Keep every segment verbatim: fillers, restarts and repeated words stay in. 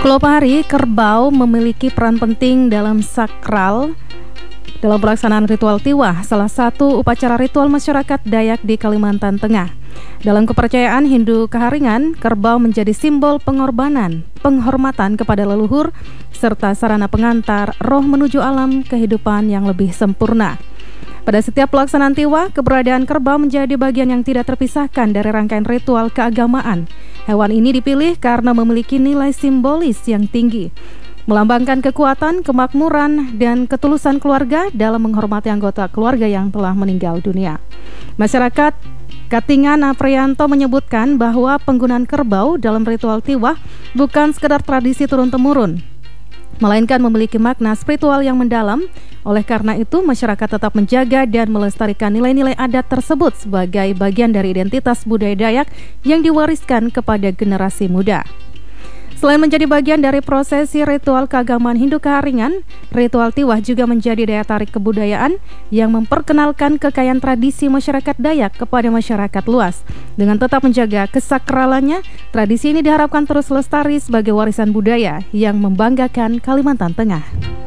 Kulopahari kerbau memiliki peran penting dalam sakral dalam pelaksanaan ritual tiwah, salah satu upacara ritual masyarakat Dayak di Kalimantan Tengah. Dalam kepercayaan Hindu Kaharingan, kerbau menjadi simbol pengorbanan, penghormatan kepada leluhur, serta sarana pengantar roh menuju alam kehidupan yang lebih sempurna. Pada setiap pelaksanaan tiwah, keberadaan kerbau menjadi bagian yang tidak terpisahkan dari rangkaian ritual keagamaan. Hewan ini dipilih karena memiliki nilai simbolis yang tinggi, melambangkan kekuatan, kemakmuran, dan ketulusan keluarga dalam menghormati anggota keluarga yang telah meninggal dunia. Masyarakat Katingan Aprianto menyebutkan bahwa penggunaan kerbau dalam ritual tiwah bukan sekedar tradisi turun-temurun, melainkan memiliki makna spiritual yang mendalam. Oleh karena itu, masyarakat tetap menjaga dan melestarikan nilai-nilai adat tersebut sebagai bagian dari identitas budaya Dayak yang diwariskan kepada generasi muda. Selain menjadi bagian dari prosesi ritual keagamaan Hindu Kaharingan, ritual tiwah juga menjadi daya tarik kebudayaan yang memperkenalkan kekayaan tradisi masyarakat Dayak kepada masyarakat luas. Dengan tetap menjaga kesakralannya, tradisi ini diharapkan terus lestari sebagai warisan budaya yang membanggakan Kalimantan Tengah.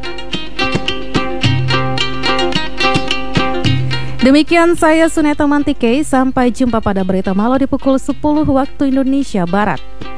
Demikian saya Suneta Mantike, sampai jumpa pada berita malam di pukul sepuluh waktu Indonesia Barat.